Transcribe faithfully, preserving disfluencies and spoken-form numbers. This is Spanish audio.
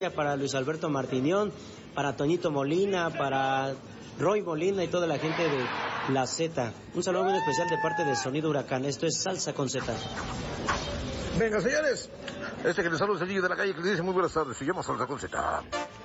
para Luis Alberto Martinión, para Toñito Molina, para Roy Molina y toda la gente de La Z. Un saludo muy especial de parte de Sonido Huracán. Esto es Salsa con Z. Venga, señores. Este que les saluda es el niño de la calle que le dice muy buenas tardes. Se llama Salsa con Z.